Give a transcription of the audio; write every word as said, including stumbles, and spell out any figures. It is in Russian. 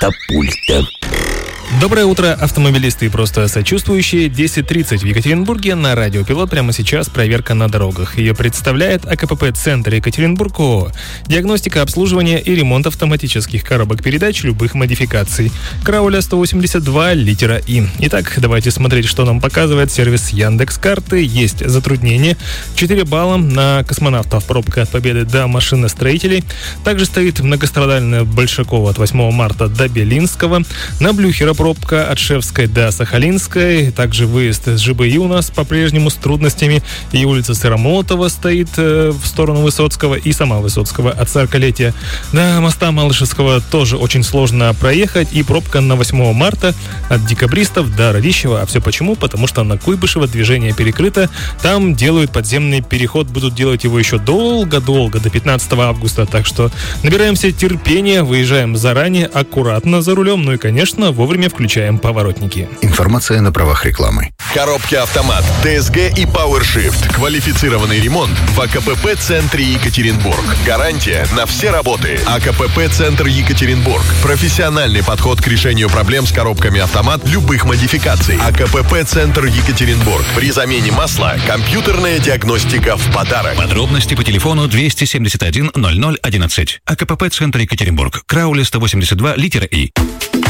Автопульта. Доброе утро, автомобилисты и просто сочувствующие. десять тридцать в Екатеринбурге. На радио Пилот прямо сейчас проверка на дорогах. Ее представляет АКПП-центр Екатеринбург ООО. Диагностика, обслуживание и ремонт автоматических коробок передач любых модификаций. Крауля сто восемьдесят два, литера И. Итак, давайте смотреть, что нам показывает сервис Яндекс.Карты. Есть затруднения. четыре балла на космонавтов. Пробка от Победы до машиностроителей. Также стоит многострадальная Большакова от восьмого марта до Белинского. На Блюхера пробка от Шевской до Сахалинской. Также выезд с ЖБИ у нас по-прежнему с трудностями. И улица Сыромолотова стоит э, в сторону Высоцкого, и сама Высоцкого от сорокалетия. До моста Малышевского тоже очень сложно проехать. И пробка на восьмого марта от Декабристов до Радищева. А все почему? Потому что на Куйбышево движение перекрыто. Там делают подземный переход. Будут делать его еще долго-долго, до пятнадцатого августа. Так что набираемся терпения, выезжаем заранее, аккуратно за рулем. Ну и, конечно, вовремя включаем поворотники. Информация на правах рекламы. Коробки «Автомат», ТСГ и PowerShift. Квалифицированный ремонт в АКПП-центре Екатеринбург. Гарантия на все работы. АКПП-центр Екатеринбург. Профессиональный подход к решению проблем с коробками «Автомат» любых модификаций. АКПП-центр Екатеринбург. При замене масла компьютерная диагностика в подарок. Подробности по телефону двести семьдесят один ноль ноль одиннадцать. АКПП-центр Екатеринбург. Крауля сто восемьдесят два, литера И.